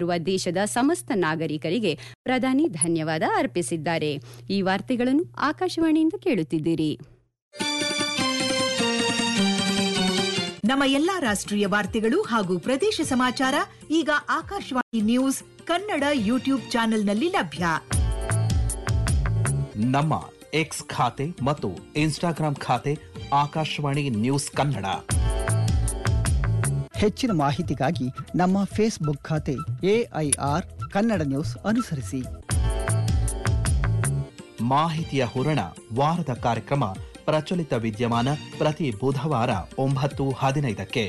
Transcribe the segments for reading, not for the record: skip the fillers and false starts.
ಕೈಗೊಂಡಿರುವ ದೇಶದ ಸಮಸ್ತ ನಾಗರಿಕರಿಗೆ ಪ್ರಧಾನಿ ಧನ್ಯವಾದ ಅರ್ಪಿಸಿದ್ದಾರೆ. ಈ ವಾರ್ತೆಗಳನ್ನು ಆಕಾಶವಾಣಿಯಿಂದ ಕೇಳುತ್ತಿದ್ದೀರಿ. ನಮ್ಮ ಎಲ್ಲಾ ರಾಷ್ಟ್ರೀಯ ವಾರ್ತೆಗಳು ಹಾಗೂ ಪ್ರದೇಶ ಸಮಾಚಾರ ಈಗ ಆಕಾಶವಾಣಿ ನ್ಯೂಸ್ ಕನ್ನಡ ಯೂಟ್ಯೂಬ್ ಚಾನೆಲ್ನಲ್ಲಿ ಲಭ್ಯ. ನಮ್ಮ ಎಕ್ಸ್ ಖಾತೆ ಮತ್ತು ಇನ್ಸ್ಟಾಗ್ರಾಂ ಖಾತೆ ಆಕಾಶವಾಣಿ ನ್ಯೂಸ್ ಕನ್ನಡ. ಹೆಚ್ಚಿನ ಮಾಹಿತಿಗಾಗಿ ನಮ್ಮ ಫೇಸ್ಬುಕ್ ಖಾತೆ AIR ಕನ್ನಡ ನ್ಯೂಸ್ ಅನುಸರಿಸಿ. ಮಾಹಿತಿಯ ಹೂರಣ ವಾರದ ಕಾರ್ಯಕ್ರಮ ಪ್ರಚಲಿತ ವಿದ್ಯಮಾನ ಪ್ರತಿ ಬುಧವಾರ 9:15ಕ್ಕೆ.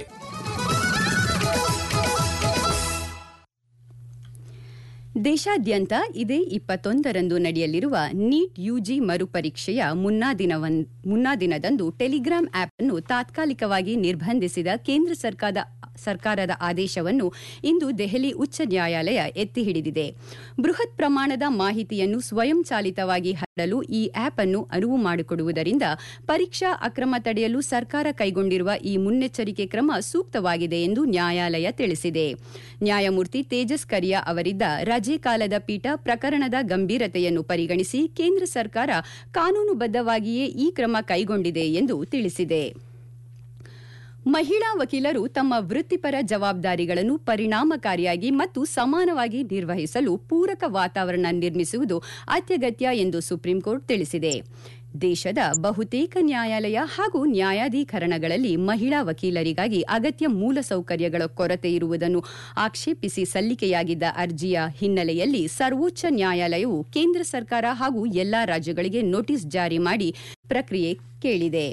ದೇಶಾದ್ಯಂತ ಇದೇ 21ರಂದು ನಡೆಯಲಿರುವ ನೀಟ್ ಯುಜಿ ಮರುಪರೀಕ್ಷೆಯ ಮುನ್ನಾ ದಿನದಂದು ಟೆಲಿಗ್ರಾಂ ಆಪ್ ಅನ್ನು ತಾತ್ಕಾಲಿಕವಾಗಿ ನಿರ್ಬಂಧಿಸಿದ ಕೇಂದ್ರ ಸರ್ಕಾರದ ಆದೇಶವನ್ನು ಇಂದು ದೆಹಲಿ ಉಚ್ಚ ನ್ಯಾಯಾಲಯ ಎತ್ತಿ ಹಿಡಿದಿದೆ. ಬೃಹತ್ ಪ್ರಮಾಣದ ಮಾಹಿತಿಯನ್ನು ಸ್ವಯಂಚಾಲಿತವಾಗಿ ಹರಡಲು ಈ ಆಪ್ ಅನ್ನು ಅನುವು ಮಾಡಿಕೊಡುವುದರಿಂದ ಪರೀಕ್ಷಾ ಅಕ್ರಮ ತಡೆಯಲು ಸರ್ಕಾರ ಕೈಗೊಂಡಿರುವ ಈ ಮುನ್ನೆಚ್ಚರಿಕೆ ಕ್ರಮ ಸೂಕ್ತವಾಗಿದೆ ಎಂದು ನ್ಯಾಯಾಲಯ ತಿಳಿಸಿದೆ. ನ್ಯಾಯಮೂರ್ತಿ ತೇಜಸ್ ಕರಿಯಾ ಅವರಿದ್ದ ರಜೆ ಕಾಲದ ಪೀಠ ಪ್ರಕರಣದ ಗಂಭೀರತೆಯನ್ನು ಪರಿಗಣಿಸಿ ಕೇಂದ್ರ ಸರ್ಕಾರ ಕಾನೂನುಬದ್ಧವಾಗಿಯೇ ಈ ಕ್ರಮ ಕೈಗೊಂಡಿದೆ ಎಂದು ತಿಳಿಸಿದೆ. ಮಹಿಳಾ ವಕೀಲರು ತಮ್ಮ ವೃತ್ತಿಪರ ಜವಾಬ್ದಾರಿಗಳನ್ನು ಪರಿಣಾಮಕಾರಿಯಾಗಿ ಮತ್ತು ಸಮಾನವಾಗಿ ನಿರ್ವಹಿಸಲು ಪೂರಕ ವಾತಾವರಣ ನಿರ್ಮಿಸುವುದು ಅತ್ಯಗತ್ಯ ಎಂದು ಸುಪ್ರೀಂಕೋರ್ಟ್ ತಿಳಿಸಿದೆ. ದೇಶದ ಬಹುತೇಕ ನ್ಯಾಯಾಲಯ ಹಾಗೂ ನ್ಯಾಯಾಧೀಕರಣಗಳಲ್ಲಿ ಮಹಿಳಾ ವಕೀಲರಿಗಾಗಿ ಅಗತ್ಯ ಮೂಲಸೌಕರ್ಯಗಳ ಕೊರತೆ ಇರುವುದನ್ನು ಆಕ್ಷೇಪಿಸಿ ಸಲ್ಲಿಕೆಯಾಗಿದ್ದ ಅರ್ಜಿಯ ಹಿನ್ನೆಲೆಯಲ್ಲಿ ಸರ್ವೋಚ್ಚ ನ್ಯಾಯಾಲಯವು ಕೇಂದ್ರ ಸರ್ಕಾರ ಹಾಗೂ ಎಲ್ಲಾ ರಾಜ್ಯಗಳಿಗೆ ನೋಟಿಸ್ ಜಾರಿ ಮಾಡಿ ಪ್ರಕ್ರಿಯೆ ಕೇಳಿದೆ.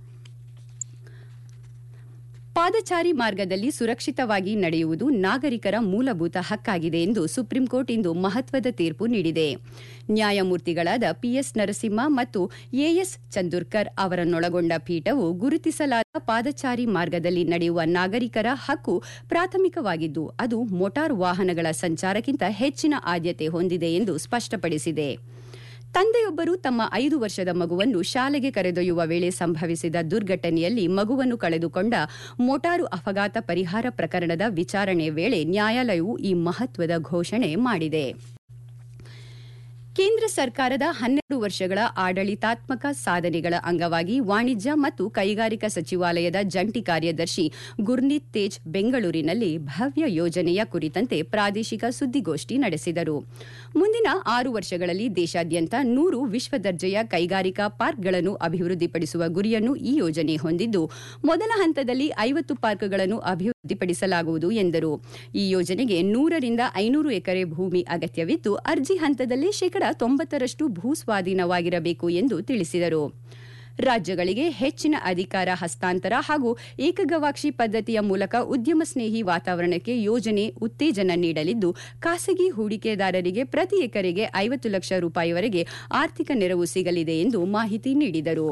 ಪಾದಚಾರಿ ಮಾರ್ಗದಲ್ಲಿ ಸುರಕ್ಷಿತವಾಗಿ ನಡೆಯುವುದು ನಾಗರಿಕರ ಮೂಲಭೂತ ಹಕ್ಕಾಗಿದೆ ಎಂದು ಸುಪ್ರೀಂಕೋರ್ಟ್ ಇಂದು ಮಹತ್ವದ ತೀರ್ಪು ನೀಡಿದೆ. ನ್ಯಾಯಮೂರ್ತಿಗಳಾದ PS ನರಸಿಂಹ ಮತ್ತು AS ಚಂದೂರ್ಕರ್ ಅವರನ್ನೊಳಗೊಂಡ ಪೀಠವು ಗುರುತಿಸಲಾದ ಪಾದಚಾರಿ ಮಾರ್ಗದಲ್ಲಿ ನಡೆಯುವ ನಾಗರಿಕರ ಹಕ್ಕು ಪ್ರಾಥಮಿಕವಾಗಿದ್ದು ಅದು ಮೋಟಾರು ವಾಹನಗಳ ಸಂಚಾರಕ್ಕಿಂತ ಹೆಚ್ಚಿನ ಆದ್ಯತೆ ಹೊಂದಿದೆ ಎಂದು ಸ್ಪಷ್ಟಪಡಿಸಿದೆ. ತಂದೆಯೊಬ್ಬರು ತಮ್ಮ 5 ವರ್ಷದ ಮಗುವನ್ನು ಶಾಲೆಗೆ ಕರೆದೊಯ್ಯುವ ವೇಳೆ ಸಂಭವಿಸಿದ ದುರ್ಘಟನೆಯಲ್ಲಿ ಮಗುವನ್ನು ಕಳೆದುಕೊಂಡ ಮೋಟಾರು ಅಪಘಾತ ಪರಿಹಾರ ಪ್ರಕರಣದ ವಿಚಾರಣೆ ವೇಳೆ ನ್ಯಾಯಾಲಯವು ಈ ಮಹತ್ವದ ಘೋಷಣೆ ಮಾಡಿದೆ. ಕೇಂದ್ರ ಸರ್ಕಾರದ 12 ವರ್ಷಗಳ ಆಡಳಿತಾತ್ಮಕ ಸಾಧನೆಗಳ ಅಂಗವಾಗಿ ವಾಣಿಜ್ಯ ಮತ್ತು ಕೈಗಾರಿಕಾ ಸಚಿವಾಲಯದ ಜಂಟಿ ಕಾರ್ಯದರ್ಶಿ ಗುರ್ನೀತ್ ತೇಜ್ ಬೆಂಗಳೂರಿನಲ್ಲಿ ಭವ್ಯ ಯೋಜನೆಯ ಕುರಿತಂತೆ ಪ್ರಾದೇಶಿಕ ಸುದ್ದಿಗೋಷ್ಠಿ ನಡೆಸಿದರು. ಮುಂದಿನ 6 ವರ್ಷಗಳಲ್ಲಿ ದೇಶಾದ್ಯಂತ 100 ವಿಶ್ವದರ್ಜೆಯ ಕೈಗಾರಿಕಾ ಪಾರ್ಕ್ಗಳನ್ನು ಅಭಿವೃದ್ಧಿಪಡಿಸುವ ಗುರಿಯನ್ನು ಈ ಯೋಜನೆ ಹೊಂದಿದ್ದು ಮೊದಲ ಹಂತದಲ್ಲಿ 50 ಪಾರ್ಕ್ಗಳನ್ನು ಅಭಿವೃದ್ಧಿಪಡಿಸಲಾಗುವುದು ಎಂದರು. ಈ ಯೋಜನೆಗೆ 100 ರಿಂದ 500 ಎಕರೆ ಭೂಮಿ ಅಗತ್ಯವಿದ್ದು ಅರ್ಜಿ ಹಂತದಲ್ಲಿ 90% ಭೂ ಸ್ವಾಧೀನವಾಗಿರಬೇಕು ಎಂದು ತಿಳಿಸಿದರು. ರಾಜ್ಯಗಳಿಗೆ ಹೆಚ್ಚಿನ ಅಧಿಕಾರ ಹಸ್ತಾಂತರ ಹಾಗೂ ಏಕಗವಾಕ್ಷಿ ಪದ್ಧತಿಯ ಮೂಲಕ ಉದ್ಯಮ ಸ್ನೇಹಿ ವಾತಾವರಣಕ್ಕೆ ಯೋಜನೆ ಉತ್ತೇಜನ ನೀಡಲಿದ್ದು ಖಾಸಗಿ ಹೂಡಿಕೆದಾರರಿಗೆ ಪ್ರತಿ ಎಕರೆಗೆ 50 ಲಕ್ಷ ರೂಪಾಯಿವರೆಗೆ ಆರ್ಥಿಕ ನೆರವು ಸಿಗಲಿದೆ ಎಂದು ಮಾಹಿತಿ ನೀಡಿದರು.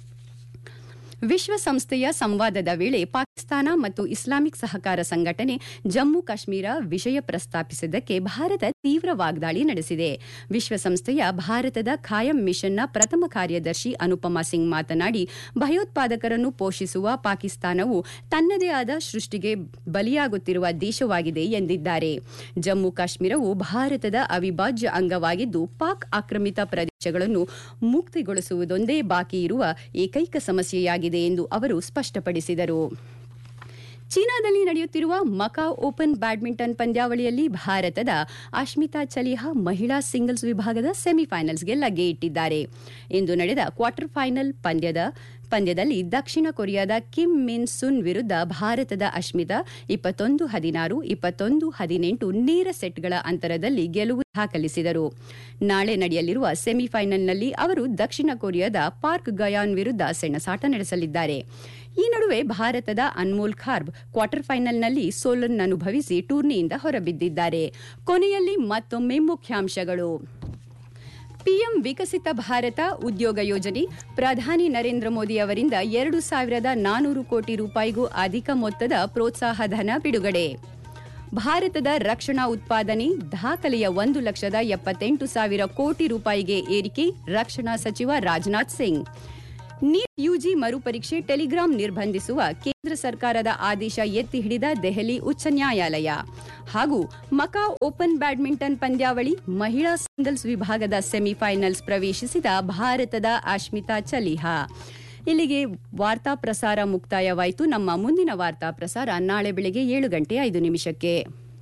ವಿಶ್ವಸಂಸ್ಥೆಯ ಸಂವಾದದ ವೇಳೆ ಪಾಕಿಸ್ತಾನ ಮತ್ತು ಇಸ್ಲಾಮಿಕ್ ಸಹಕಾರ ಸಂಘಟನೆ ಜಮ್ಮು ಕಾಶ್ಮೀರ ವಿಷಯ ಪ್ರಸ್ತಾಪಿಸಿದ್ದಕ್ಕೆ ಭಾರತ ತೀವ್ರ ವಾಗ್ದಾಳಿ ನಡೆಸಿದೆ. ವಿಶ್ವಸಂಸ್ಥೆಯ ಭಾರತದ ಖಾಯಂ ಮಿಷನ್ನ ಪ್ರಥಮ ಕಾರ್ಯದರ್ಶಿ ಅನುಪಮಾ ಸಿಂಗ್ ಮಾತನಾಡಿ, ಭಯೋತ್ಪಾದಕರನ್ನು ಪೋಷಿಸುವ ಪಾಕಿಸ್ತಾನವು ತನ್ನದೇ ಆದ ಸೃಷ್ಟಿಗೆ ಬಲಿಯಾಗುತ್ತಿರುವ ದೇಶವಾಗಿದೆ ಎಂದಿದ್ದಾರೆ. ಜಮ್ಮು ಕಾಶ್ಮೀರವು ಭಾರತದ ಅವಿಭಾಜ್ಯ ಅಂಗವಾಗಿದ್ದು ಪಾಕ್ ಆಕ್ರಮಿತ ಪ್ರದೇಶಗಳನ್ನು ಮುಕ್ತಿಗೊಳಿಸುವುದೊಂದೇ ಬಾಕಿ ಇರುವ ಏಕೈಕ ಸಮಸ್ಯೆಯಾಗಿದೆ ಎಂದು ಅವರು ಸ್ಪಷ್ಟಪಡಿಸಿದರು. ಚೀನಾದಲ್ಲಿ ನಡೆಯುತ್ತಿರುವ ಮಕಾವ್ ಓಪನ್ ಬ್ಯಾಡ್ಮಿಂಟನ್ ಪಂದ್ಯಾವಳಿಯಲ್ಲಿ ಭಾರತದ ಅಶ್ಮಿತಾ ಚಲಿಹಾ ಮಹಿಳಾ ಸಿಂಗಲ್ಸ್ ವಿಭಾಗದ ಸೆಮಿಫೈನಲ್ಸ್ಗೆ ಲಗ್ಗೆ ಇಟ್ಟಿದ್ದಾರೆ. ಇಂದು ನಡೆದ ಕ್ವಾರ್ಟರ್ ಫೈನಲ್ ಪಂದ್ಯದಲ್ಲಿ ದಕ್ಷಿಣ ಕೊರಿಯಾದ ಕಿಮ್ ಮಿನ್ ಸುನ್ ವಿರುದ್ಧ ಭಾರತದ ಅಶ್ಮಿತಾ 21-16, 21-18 ನೇರ ಸೆಟ್ಗಳ ಅಂತರದಲ್ಲಿ ಗೆಲುವು ದಾಖಲಿಸಿದರು. ನಾಳೆ ನಡೆಯಲಿರುವ ಸೆಮಿಫೈನಲ್ನಲ್ಲಿ ಅವರು ದಕ್ಷಿಣ ಕೊರಿಯಾದ ಪಾರ್ಕ್ ಗಯಾನ್ ವಿರುದ್ಧ ಸೆಣಸಾಟ ನಡೆಸಲಿದ್ದಾರೆ. ಈ ನಡುವೆ ಭಾರತದ ಅನ್ಮೋಲ್ ಖಾರ್ಬ್ ಕ್ವಾರ್ಟರ್ ಫೈನಲ್ನಲ್ಲಿ ಸೋಲನ್ನನುಭವಿಸಿ ಟೂರ್ನಿಯಿಂದ ಹೊರಬಿದ್ದಿದ್ದಾರೆ. ಕೊನೆಯಲ್ಲಿ ಮತ್ತೊಮ್ಮೆ ಮುಖ್ಯಾಂಶಗಳು. ಪಿಎಂ ವಿಕಸಿತ ಭಾರತ ಉದ್ಯೋಗ ಯೋಜನೆ ಪ್ರಧಾನಿ ನರೇಂದ್ರ ಮೋದಿ ಅವರಿಂದ 2,400 ಕೋಟಿ ರೂಪಾಯಿಗೂ ಅಧಿಕ ಮೊತ್ತದ ಪ್ರೋತ್ಸಾಹ ಧನ ಬಿಡುಗಡೆ. ಭಾರತದ ರಕ್ಷಣಾ ಉತ್ಪಾದನೆ ದಾಖಲೆಯ 1,78,000 ಕೋಟಿ ರೂಪಾಯಿಗೆ ಏರಿಕೆ, ರಕ್ಷಣಾ ಸಚಿವ Rajnath Singh. NEET UG ಮರುಪರೀಕ್ಷೆ telegram ನಿರ್ಬಂಧಿಸುವ ಕೇಂದ್ರ ಸರ್ಕಾರದ ಆದೇಶ ಎತ್ತಿ ಹಿಡಿದ ದೆಹಲಿ ಉಚ್ಚ ನ್ಯಾಯಾಲಯ ಹಾಗೂ ಮಕಾವ್ ಓಪನ್ ಬ್ಯಾಡ್ಮಿಂಟನ್ ಪಂದ್ಯಾವಳಿ ಮಹಿಳಾ ಸಿಂಗಲ್ಸ್ ವಿಭಾಗದ ಸೆಮಿಫೈನಲ್ಸ್ ಪ್ರವೇಶಿಸಿದ ಭಾರತದ ಅಶ್ಮಿತಾ ಚಲಿಹಾ. ಇಲ್ಲಿಗೆ ವಾರ್ತಾ ಪ್ರಸಾರ ಮುಕ್ತಾಯವಾಯಿತು. ನಮ್ಮ ಮುಂದಿನ ವಾರ್ತಾ ಪ್ರಸಾರ ನಾಳೆ ಬೆಳಗ್ಗೆ 7:05.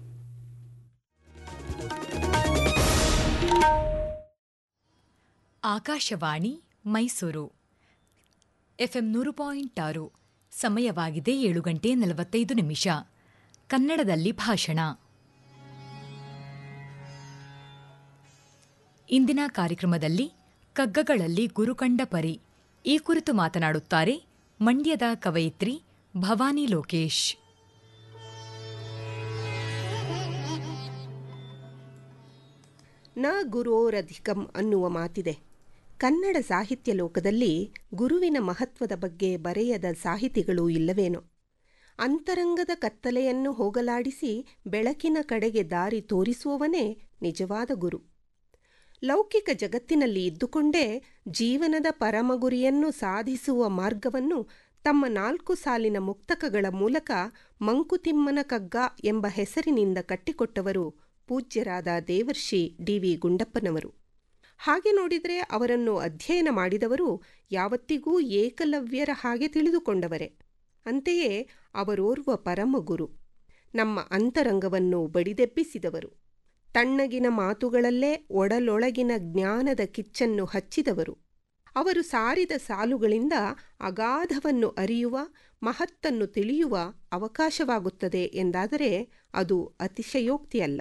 ಆಕಾಶವಾಣಿ ಮೈಸೂರು FM 100.6 ಸಮಯವಾಗಿದೆ 7:45. ಕನ್ನಡದಲ್ಲಿ ಭಾಷಣ. ಇಂದಿನ ಕಾರ್ಯಕ್ರಮದಲ್ಲಿ ಕಗ್ಗಗಳಲ್ಲಿ ಗುರುಕಂಡ ಪರಿ ಈ ಕುರಿತು ಮಾತನಾಡುತ್ತಾರೆ ಮಂಡ್ಯದ ಕವಯಿತ್ರಿ ಭವಾನಿ ಲೋಕೇಶ್. ನ ಗುರೋರಧಿಕಂ ಅನ್ನುವ ಮಾತಿದೆ. ಕನ್ನಡ ಸಾಹಿತ್ಯ ಲೋಕದಲ್ಲಿ ಗುರುವಿನ ಮಹತ್ವದ ಬಗ್ಗೆ ಬರೆಯದ ಸಾಹಿತಿಗಳು ಇಲ್ಲವೇನೋ. ಅಂತರಂಗದ ಕತ್ತಲೆಯನ್ನು ಹೋಗಲಾಡಿಸಿ ಬೆಳಕಿನ ಕಡೆಗೆ ದಾರಿ ತೋರಿಸುವವನೇ ನಿಜವಾದ ಗುರು. ಲೌಕಿಕ ಜಗತ್ತಿನಲ್ಲಿ ಇದ್ದುಕೊಂಡೇ ಜೀವನದ ಪರಮಗುರಿಯನ್ನು ಸಾಧಿಸುವ ಮಾರ್ಗವನ್ನು ತಮ್ಮ 4 ಸಾಲಿನ ಮುಕ್ತಕಗಳ ಮೂಲಕ ಮಂಕುತಿಮ್ಮನ ಕಗ್ಗ ಎಂಬ ಹೆಸರಿನಿಂದ ಕಟ್ಟಿಕೊಟ್ಟವರು ಪೂಜ್ಯರಾದ ದೇವರ್ಷಿ ಡಿ.ವಿ. ಗುಂಡಪ್ಪನವರು. ಹಾಗೆ ನೋಡಿದರೆ ಅವರನ್ನು ಅಧ್ಯಯನ ಮಾಡಿದವರು ಯಾವತ್ತಿಗೂ ಏಕಲವ್ಯರ ಹಾಗೆ ತಿಳಿದುಕೊಂಡವರೇ. ಅಂತೆಯೇ ಅವರೋರ್ವ ಪರಮಗುರು, ನಮ್ಮ ಅಂತರಂಗವನ್ನು ಬಡಿದೆಬ್ಬಿಸಿದವರು, ತಣ್ಣಗಿನ ಮಾತುಗಳಲ್ಲೇ ಒಡಲೊಳಗಿನ ಜ್ಞಾನದ ಕಿಚ್ಚನ್ನು ಹಚ್ಚಿದವರು. ಅವರು ಸಾರಿದ ಸಾಲುಗಳಿಂದ ಅಗಾಧವನ್ನು ಅರಿಯುವ, ಮಹತ್ತನ್ನು ತಿಳಿಯುವ ಅವಕಾಶವಾಗುತ್ತದೆ ಎಂದಾದರೆ ಅದು ಅತಿಶಯೋಕ್ತಿಯಲ್ಲ.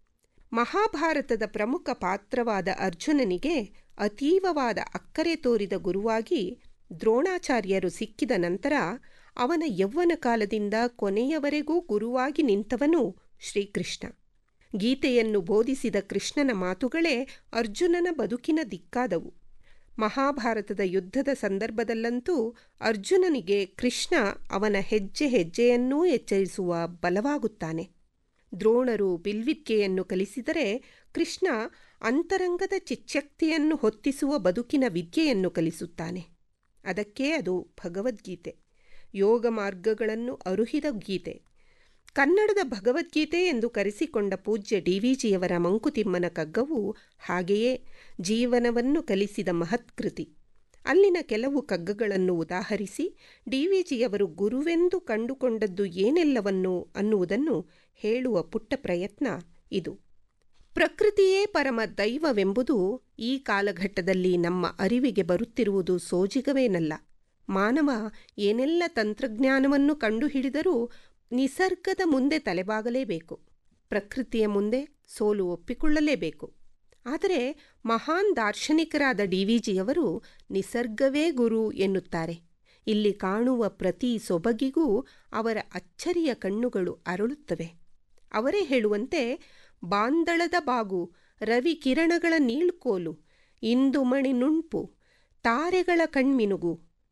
ಮಹಾಭಾರತದ ಪ್ರಮುಖ ಪಾತ್ರವಾದ ಅರ್ಜುನನಿಗೆ ಅತೀವವಾದ ಅಕ್ಕರೆ ತೋರಿದ ಗುರುವಾಗಿ ದ್ರೋಣಾಚಾರ್ಯರು ಸಿಕ್ಕಿದ ನಂತರ ಅವನ ಯೌವನ ಕಾಲದಿಂದ ಕೊನೆಯವರೆಗೂ ಗುರುವಾಗಿ ನಿಂತವನು ಶ್ರೀಕೃಷ್ಣ. ಗೀತೆಯನ್ನು ಬೋಧಿಸಿದ ಕೃಷ್ಣನ ಮಾತುಗಳೇ ಅರ್ಜುನನ ಬದುಕಿನ ದಿಕ್ಕಾದವು. ಮಹಾಭಾರತದ ಯುದ್ಧದ ಸಂದರ್ಭದಲ್ಲಂತೂ ಅರ್ಜುನನಿಗೆ ಕೃಷ್ಣ ಅವನ ಹೆಜ್ಜೆ ಹೆಜ್ಜೆಯನ್ನೂ ಎಚ್ಚರಿಸುವ ಬಲವಾಗುತ್ತಾನೆ. ದ್ರೋಣರು ಬಿಲ್ವಿದ್ಯೆಯನ್ನು ಕಲಿಸಿದರೆ ಕೃಷ್ಣ ಅಂತರಂಗದ ಚಿಚ್ಚಕ್ತಿಯನ್ನು ಹೊತ್ತಿಸುವ ಬದುಕಿನ ವಿದ್ಯೆಯನ್ನು ಕಲಿಸುತ್ತಾನೆ. ಅದಕ್ಕೆ ಅದು ಭಗವದ್ಗೀತೆ, ಯೋಗ ಮಾರ್ಗಗಳನ್ನು ಅರುಹಿದ ಗೀತೆ. ಕನ್ನಡದ ಭಗವದ್ಗೀತೆ ಎಂದು ಕರೆಸಿಕೊಂಡ ಪೂಜ್ಯ ಡಿ.ವಿ.ಜಿಯವರ ಮಂಕುತಿಮ್ಮನ ಕಗ್ಗವು ಹಾಗೆಯೇ ಜೀವನವನ್ನು ಕಲಿಸಿದ ಮಹತ್ಕೃತಿ. ಅಲ್ಲಿನ ಕೆಲವು ಕಗ್ಗಗಳನ್ನು ಉದಾಹರಿಸಿ ಡಿ.ವಿ.ಜಿಯವರು ಗುರುವೆಂದು ಕಂಡುಕೊಂಡದ್ದು ಏನೆಲ್ಲವನ್ನು ಅನ್ನುವುದನ್ನು ಹೇಳುವ ಪುಟ್ಟ ಪ್ರಯತ್ನ ಇದು. ಪ್ರಕೃತಿಯೇ ಪರಮ ದೈವವೆಂಬುದು ಈ ಕಾಲಘಟ್ಟದಲ್ಲಿ ನಮ್ಮ ಅರಿವಿಗೆ ಬರುತ್ತಿರುವುದು ಸೋಜಿಗವೇನಲ್ಲ. ಮಾನವ ಏನೆಲ್ಲ ತಂತ್ರಜ್ಞಾನವನ್ನು ಕಂಡುಹಿಡಿದರೂ ನಿಸರ್ಗದ ಮುಂದೆ ತಲೆಬಾಗಲೇಬೇಕು, ಪ್ರಕೃತಿಯ ಮುಂದೆ ಸೋಲು ಒಪ್ಪಿಕೊಳ್ಳಲೇಬೇಕು. ಆದರೆ ಮಹಾನ್ ದಾರ್ಶನಿಕರಾದ ಡಿ.ವಿ.ಜಿಯವರು ನಿಸರ್ಗವೇ ಗುರು ಎನ್ನುತ್ತಾರೆ. ಇಲ್ಲಿ ಕಾಣುವ ಪ್ರತಿ ಸೊಬಗಿಗೂ ಅವರ ಅಚ್ಚರಿಯ ಕಣ್ಣುಗಳು ಅರಳುತ್ತವೆ. ಅವರೇ ಹೇಳುವಂತೆ, ಬಾಂದಳದ ಬಾಗು, ರವಿ ಕಿರಣಗಳ ನೀಳ್ಕೋಲು, ಇಂದು ಮಣಿ ನುಣ್ಪು, ತಾರೆಗಳ ಕಣ್ಮಿನುಗು,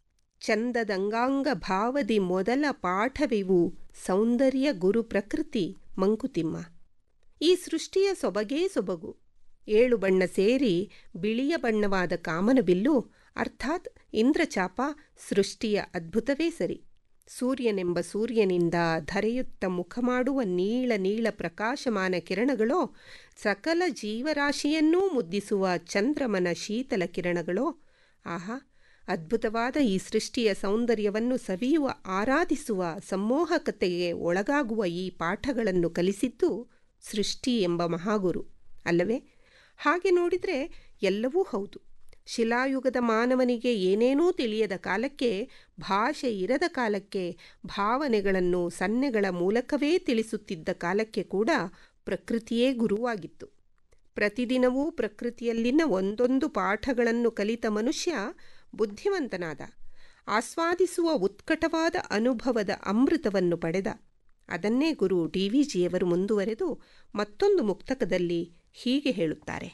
ಚಂದದಂಗಾಂಗ ಭಾವದಿ ಮೊದಲ ಪಾಠವಿವು, ಸೌಂದರ್ಯ ಗುರು ಪ್ರಕೃತಿ ಮಂಕುತಿಮ್ಮ. ಈ ಸೃಷ್ಟಿಯ ಸೊಬಗೇ ಸೊಬಗು. 7 ಬಣ್ಣ ಸೇರಿ ಬಿಳಿಯ ಬಣ್ಣವಾದ ಕಾಮನಬಿಲ್ಲು ಅರ್ಥಾತ್ ಇಂದ್ರಚಾಪ ಸೃಷ್ಟಿಯ ಅದ್ಭುತವೇ ಸರಿ. ಸೂರ್ಯನೆಂಬ ಸೂರ್ಯನಿಂದ ಧರೆಯುತ್ತ ಮುಖ ಮಾಡುವ ನೀಳ ನೀಳ ಪ್ರಕಾಶಮಾನ ಕಿರಣಗಳೋ, ಸಕಲ ಜೀವರಾಶಿಯನ್ನೂ ಮುದ್ದಿಸುವ ಚಂದ್ರಮನ ಶೀತಲ ಕಿರಣಗಳೋ. ಆಹಾ, ಅದ್ಭುತವಾದ ಈ ಸೃಷ್ಟಿಯ ಸೌಂದರ್ಯವನ್ನು ಸವಿಯುವ, ಆರಾಧಿಸುವ, ಸಮ್ಮೋಹಕತೆಗೆ ಒಳಗಾಗುವ ಈ ಪಾಠಗಳನ್ನು ಕಲಿಸಿದ್ದು ಸೃಷ್ಟಿ ಎಂಬ ಮಹಾಗುರು ಅಲ್ಲವೇ? ಹಾಗೆ ನೋಡಿದರೆ ಎಲ್ಲವೂ ಹೌದು. ಶಿಲಾಯುಗದ ಮಾನವನಿಗೆ ಏನೇನೂ ತಿಳಿಯದ ಕಾಲಕ್ಕೆ, ಭಾಷೆ ಇರದ ಕಾಲಕ್ಕೆ, ಭಾವನೆಗಳನ್ನು ಸನ್ನೆಗಳ ಮೂಲಕವೇ ತಿಳಿಸುತ್ತಿದ್ದ ಕಾಲಕ್ಕೆ ಕೂಡ ಪ್ರಕೃತಿಯೇ ಗುರುವಾಗಿತ್ತು. ಪ್ರತಿದಿನವೂ ಪ್ರಕೃತಿಯಲ್ಲಿನ ಒಂದೊಂದು ಪಾಠಗಳನ್ನು ಕಲಿತ ಮನುಷ್ಯ ಬುದ್ಧಿವಂತನಾದ, ಆಸ್ವಾದಿಸುವ ಉತ್ಕಟವಾದ ಅನುಭವದ ಅಮೃತವನ್ನು ಪಡೆದ. ಅದನ್ನೇ ಗುರು ಡಿ.ವಿ.ಜಿಯವರು ಮುಂದುವರೆದು ಮತ್ತೊಂದು ಮುಕ್ತಕದಲ್ಲಿ ಹೀಗೆ ಹೇಳುತ್ತಾರೆ.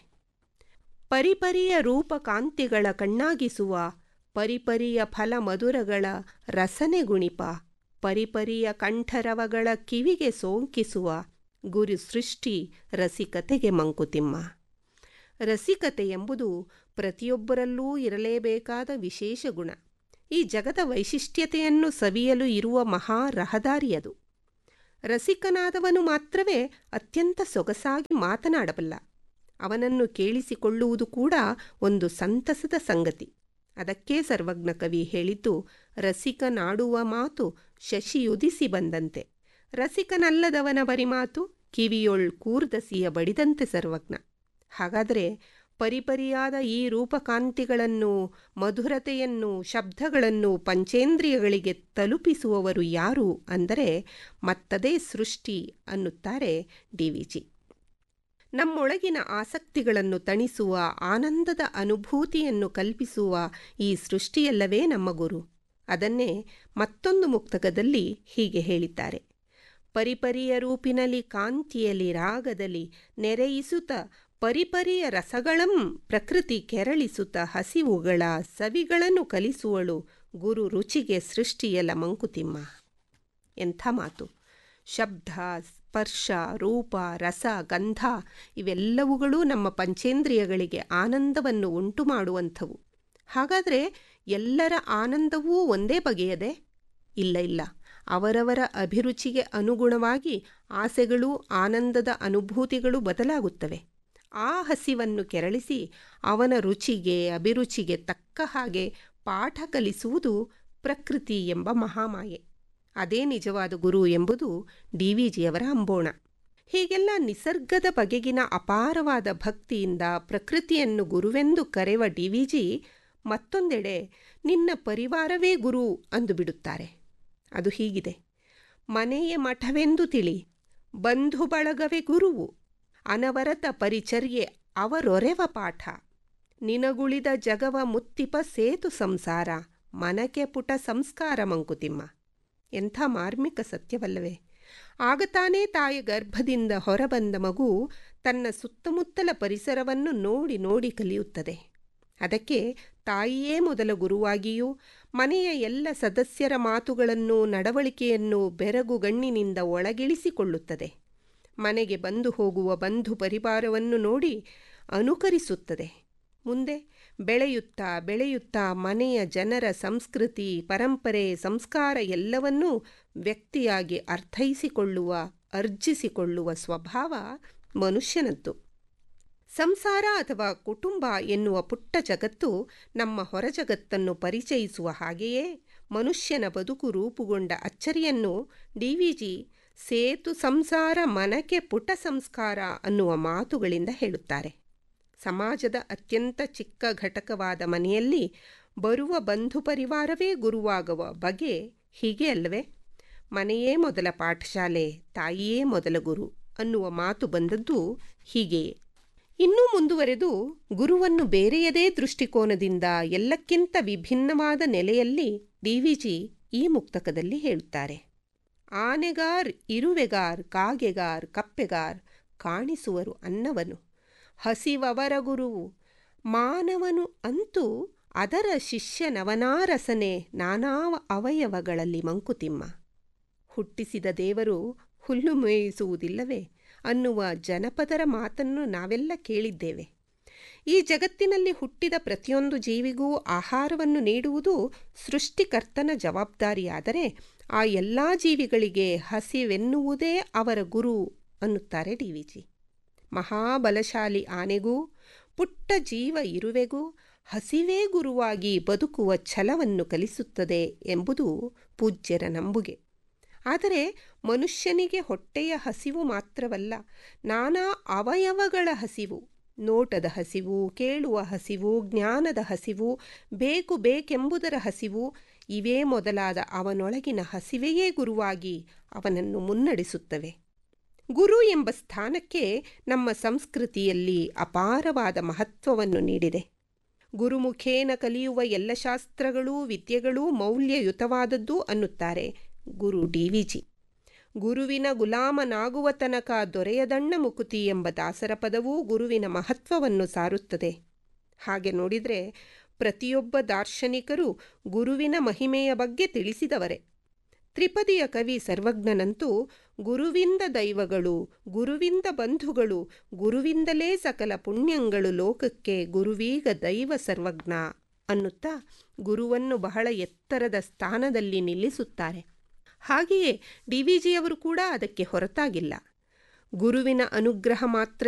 ಪರಿಪರಿಯ ರೂಪಕಾಂತಿಗಳ ಕಣ್ಣಾಗಿಸುವ, ಪರಿಪರಿಯ ಫಲ ಮಧುರಗಳ ರಸನೆ ಗುಣಿಪ, ಪರಿಪರಿಯ ಕಂಠರವಗಳ ಕಿವಿಗೆ ಸೋಂಕಿಸುವ, ಗುರು ಸೃಷ್ಟಿ ರಸಿಕತೆಗೆ ಮಂಕುತಿಮ್ಮ. ರಸಿಕತೆ ಎಂಬುದು ಪ್ರತಿಯೊಬ್ಬರಲ್ಲೂ ಇರಲೇಬೇಕಾದ ವಿಶೇಷ ಗುಣ. ಈ ಜಗದ ವೈಶಿಷ್ಟ್ಯತೆಯನ್ನು ಸವಿಯಲು ಇರುವ ಮಹಾ ರಹದಾರಿಯದು. ರಸಿಕನಾದವನು ಮಾತ್ರವೇ ಅತ್ಯಂತ ಸೊಗಸಾಗಿ ಮಾತನಾಡಬಲ್ಲ. ಅವನನ್ನು ಕೇಳಿಸಿಕೊಳ್ಳುವುದು ಕೂಡ ಒಂದು ಸಂತಸದ ಸಂಗತಿ. ಅದಕ್ಕೇ ಸರ್ವಜ್ಞ ಕವಿ ಹೇಳಿದ್ದು, ರಸಿಕನಾಡುವ ಮಾತು ಶಶಿಯುದಿಸಿ ಬಂದಂತೆ, ರಸಿಕನಲ್ಲದವನ ಬರಿಮಾತು ಕಿವಿಯೊಳ್ ಕೂರ್ದಸಿಯ ಬಡಿದಂತೆ ಸರ್ವಜ್ಞ. ಹಾಗಾದರೆ ಪರಿಪರಿಯಾದ ಈ ರೂಪಕಾಂತಿಗಳನ್ನು, ಮಧುರತೆಯನ್ನು, ಶಬ್ದಗಳನ್ನು ಪಂಚೇಂದ್ರಿಯಗಳಿಗೆ ತಲುಪಿಸುವವರು ಯಾರು ಅಂದರೆ ಮತ್ತದೇ ಸೃಷ್ಟಿ ಅನ್ನುತ್ತಾರೆ ಡಿ.ವಿ.ಜಿ. ನಮ್ಮೊಳಗಿನ ಆಸಕ್ತಿಗಳನ್ನು ತಣಿಸುವ, ಆನಂದದ ಅನುಭೂತಿಯನ್ನು ಕಲ್ಪಿಸುವ ಈ ಸೃಷ್ಟಿಯಲ್ಲವೇ ನಮ್ಮ ಗುರು. ಅದನ್ನೇ ಮತ್ತೊಂದು ಮುಕ್ತಕದಲ್ಲಿ ಹೀಗೆ ಹೇಳಿದ್ದಾರೆ: ಪರಿಪರಿಯ ರೂಪಿನಲ್ಲಿ ಕಾಂತಿಯಲಿ ರಾಗದಲ್ಲಿ ನೆರೆಯಿಸುತ್ತ ಪರಿಪರಿಯ ರಸಗಳಂ ಪ್ರಕೃತಿ ಕೆರಳಿಸುತ್ತ ಹಸಿವುಗಳ ಸವಿಗಳನ್ನು ಕಲಿಸುವಳು ಗುರು ರುಚಿಗೆ ಸೃಷ್ಟಿಯಲ್ಲ ಮಂಕುತಿಮ್ಮ. ಎಂಥ ಮಾತು! ಶಬ್ದ, ಸ್ಪರ್ಶ, ರೂಪ, ರಸ, ಗಂಧ ಇವೆಲ್ಲವುಗಳೂ ನಮ್ಮ ಪಂಚೇಂದ್ರಿಯಗಳಿಗೆ ಆನಂದವನ್ನು ಉಂಟು ಮಾಡುವಂಥವು. ಹಾಗಾದರೆ ಎಲ್ಲರ ಆನಂದವೂ ಒಂದೇ ಬಗೆಯದೆ? ಇಲ್ಲ ಇಲ್ಲ. ಅವರವರ ಅಭಿರುಚಿಗೆ ಅನುಗುಣವಾಗಿ ಆಸೆಗಳು, ಆನಂದದ ಅನುಭೂತಿಗಳು ಬದಲಾಗುತ್ತವೆ. ಆ ಹಸಿವನ್ನು ಕೆರಳಿಸಿ ಅವನ ರುಚಿಗೆ, ಅಭಿರುಚಿಗೆ ತಕ್ಕ ಹಾಗೆ ಪಾಠ ಕಲಿಸುವುದು ಪ್ರಕೃತಿ ಎಂಬ ಮಹಾಮಾಯೆ. ಅದೇ ನಿಜವಾದ ಗುರು ಎಂಬುದು ಡಿ.ವಿ.ಜಿಯವರ ಅಂಬೋಣ. ಹೀಗೆಲ್ಲ ನಿಸರ್ಗದ ಬಗೆಗಿನ ಅಪಾರವಾದ ಭಕ್ತಿಯಿಂದ ಪ್ರಕೃತಿಯನ್ನು ಗುರುವೆಂದು ಕರೆವ ಡಿ.ವಿ.ಜಿ ಮತ್ತೊಂದೆಡೆ ನಿನ್ನ ಪರಿವಾರವೇ ಗುರು ಅಂದು ಬಿಡುತ್ತಾರೆ. ಅದು ಹೀಗಿದೆ: ಮನೆಯ ಮಠವೆಂದು ತಿಳಿ, ಬಂಧು ಬಳಗವೇ ಗುರುವು, ಅನವರತ ಪರಿಚರ್ಯೆ ಅವರೊರೆವ ಪಾಠ, ನಿನಗುಳಿದ ಜಗವ ಮುತ್ತಿಪ ಸೇತು ಸಂಸಾರ, ಮನಕೆ ಪುಟ ಸಂಸ್ಕಾರ ಮಂಕುತಿಮ್ಮ. ಎಂಥ ಮಾರ್ಮಿಕ ಸತ್ಯವಲ್ಲವೇ? ಆಗ ತಾನೇ ತಾಯಿ ಗರ್ಭದಿಂದ ಹೊರಬಂದ ಮಗು ತನ್ನ ಸುತ್ತಮುತ್ತಲ ಪರಿಸರವನ್ನು ನೋಡಿ ನೋಡಿ ಕಲಿಯುತ್ತದೆ. ಅದಕ್ಕೆ ತಾಯಿಯೇ ಮೊದಲ ಗುರುವಾಗಿಯೂ ಮನೆಯ ಎಲ್ಲ ಸದಸ್ಯರ ಮಾತುಗಳನ್ನು, ನಡವಳಿಕೆಯನ್ನು ಬೆರಗುಗಣ್ಣಿನಿಂದ ಒಳಗಿಳಿಸಿಕೊಳ್ಳುತ್ತದೆ. ಮನೆಗೆ ಬಂದು ಹೋಗುವ ಬಂಧು ಪರಿವಾರವನ್ನು ನೋಡಿ ಅನುಕರಿಸುತ್ತದೆ. ಮುಂದೆ ಬೆಳೆಯುತ್ತಾ ಬೆಳೆಯುತ್ತಾ ಮನೆಯ ಜನರ ಸಂಸ್ಕೃತಿ, ಪರಂಪರೆ, ಸಂಸ್ಕಾರ ಎಲ್ಲವನ್ನೂ ವ್ಯಕ್ತಿಯಾಗಿ ಅರ್ಥೈಸಿಕೊಳ್ಳುವ, ಅರ್ಜಿಸಿಕೊಳ್ಳುವ ಸ್ವಭಾವ ಮನುಷ್ಯನದ್ದು. ಸಂಸಾರ ಅಥವಾ ಕುಟುಂಬ ಎನ್ನುವ ಪುಟ್ಟ ಜಗತ್ತು ನಮ್ಮ ಹೊರಜಗತ್ತನ್ನು ಪರಿಚಯಿಸುವ ಹಾಗೆಯೇ ಮನುಷ್ಯನ ಬದುಕು ರೂಪುಗೊಂಡ ಅಚ್ಚರಿಯನ್ನು ಡಿ.ವಿ.ಜಿ ಸೇತು ಸಂಸಾರ ಮನಕೆ ಪುಟ ಸಂಸ್ಕಾರ ಅನ್ನುವ ಮಾತುಗಳಿಂದ ಹೇಳುತ್ತಾರೆ. ಸಮಾಜದ ಅತ್ಯಂತ ಚಿಕ್ಕ ಘಟಕವಾದ ಮನೆಯಲ್ಲಿ ಬರುವ ಬಂಧು ಪರಿವಾರವೇ ಗುರುವಾಗುವ ಬಗೆ ಹೀಗೆ ಅಲ್ಲವೇ? ಮನೆಯೇ ಮೊದಲ ಪಾಠಶಾಲೆ, ತಾಯಿಯೇ ಮೊದಲ ಗುರು ಅನ್ನುವ ಮಾತು ಬಂದದ್ದು ಹೀಗೆಯೇ. ಇನ್ನೂ ಮುಂದುವರೆದು ಗುರುವನ್ನು ಬೇರೆಯದೇ ದೃಷ್ಟಿಕೋನದಿಂದ ಎಲ್ಲಕ್ಕಿಂತ ವಿಭಿನ್ನವಾದ ನೆಲೆಯಲ್ಲಿ ಡಿ.ವಿ.ಜಿ ಈ ಮುಕ್ತಕದಲ್ಲಿ ಹೇಳುತ್ತಾರೆ: ಆನೆಗಾರ್, ಇರುವೆಗಾರ್, ಕಾಗೆಗಾರ್, ಕಪ್ಪೆಗಾರ್ ಕಾಣಿಸುವರು ಅನ್ನವನು, ಹಸಿವವರ ಗುರುವು ಮಾನವನು ಅಂತೂ ಅದರ ಶಿಷ್ಯನವನಾರಸನೆ ನಾನಾವ ಅವಯವಗಳಲ್ಲಿ ಮಂಕುತಿಮ್ಮ. ಹುಟ್ಟಿಸಿದ ದೇವರು ಹುಲ್ಲು ಮೇಯಿಸುವುದಿಲ್ಲವೇ ಅನ್ನುವ ಜನಪದರ ಮಾತನ್ನು ನಾವೆಲ್ಲ ಕೇಳಿದ್ದೇವೆ. ಈ ಜಗತ್ತಿನಲ್ಲಿ ಹುಟ್ಟಿದ ಪ್ರತಿಯೊಂದು ಜೀವಿಗೂ ಆಹಾರವನ್ನು ನೀಡುವುದು ಸೃಷ್ಟಿಕರ್ತನ ಜವಾಬ್ದಾರಿಯಾದರೆ ಆ ಎಲ್ಲ ಜೀವಿಗಳಿಗೆ ಹಸಿವೆನ್ನುವುದೇ ಅವರ ಗುರು ಅನ್ನುತ್ತಾರೆ ಡಿ.ವಿ.ಜಿ. ಮಹಾಬಲಶಾಲಿ ಆನೆಗೂ ಪುಟ್ಟ ಜೀವ ಇರುವೆಗೂ ಹಸಿವೇ ಗುರುವಾಗಿ ಬದುಕುವ ಛಲವನ್ನು ಕಲಿಸುತ್ತದೆ ಎಂಬುದು ಪೂಜ್ಯರ ನಂಬುಗೆ. ಆದರೆ ಮನುಷ್ಯನಿಗೆ ಹೊಟ್ಟೆಯ ಹಸಿವು ಮಾತ್ರವಲ್ಲ, ನಾನಾ ಅವಯವಗಳ ಹಸಿವು, ನೋಟದ ಹಸಿವು, ಕೇಳುವ ಹಸಿವು, ಜ್ಞಾನದ ಹಸಿವು, ಬೇಕು ಬೇಕೆಂಬುದರ ಹಸಿವು, ಇವೇ ಮೊದಲಾದ ಅವನೊಳಗಿನ ಹಸಿವೆಯೇ ಗುರುವಾಗಿ ಅವನನ್ನು ಮುನ್ನಡೆಸುತ್ತವೆ. ಗುರು ಎಂಬ ಸ್ಥಾನಕ್ಕೆ ನಮ್ಮ ಸಂಸ್ಕೃತಿಯಲ್ಲಿ ಅಪಾರವಾದ ಮಹತ್ವವನ್ನು ನೀಡಿದೆ. ಗುರುಮುಖೇನ ಕಲಿಯುವ ಎಲ್ಲ ಶಾಸ್ತ್ರಗಳೂ ವಿದ್ಯೆಗಳೂ ಮೌಲ್ಯಯುತವಾದದ್ದು ಅನ್ನುತ್ತಾರೆ ಗುರು ಡಿ.ವಿ.ಜಿ. ಗುರುವಿನ ಗುಲಾಮನಾಗುವ ತನಕ ದೊರೆಯದಣ್ಣ ಮುಕುತಿ ಎಂಬ ದಾಸರ ಪದವೂ ಗುರುವಿನ ಮಹತ್ವವನ್ನು ಸಾರುತ್ತದೆ. ಹಾಗೆ ನೋಡಿದರೆ ಪ್ರತಿಯೊಬ್ಬ ದಾರ್ಶನಿಕರು ಗುರುವಿನ ಮಹಿಮೆಯ ಬಗ್ಗೆ ತಿಳಿಸಿದವರೇ. ತ್ರಿಪದಿಯ ಕವಿ ಸರ್ವಜ್ಞನಂತೂ ಗುರುವಿಂದ ದೈವಗಳು, ಗುರುವಿಂದ ಬಂಧುಗಳು, ಗುರುವಿಂದಲೇ ಸಕಲ ಪುಣ್ಯಗಳು ಲೋಕಕ್ಕೆ, ಗುರುವೀಗ ದೈವ ಸರ್ವಜ್ಞ ಅನ್ನುತ್ತಾ ಗುರುವನ್ನು ಬಹಳ ಎತ್ತರದ ಸ್ಥಾನದಲ್ಲಿ ನಿಲ್ಲಿಸುತ್ತಾರೆ. ಹಾಗೆಯೇ ಡಿ ವಿ ಜಿಯವರು ಕೂಡ ಅದಕ್ಕೆ ಹೊರತಾಗಿಲ್ಲ. ಗುರುವಿನ ಅನುಗ್ರಹ ಮಾತ್ರ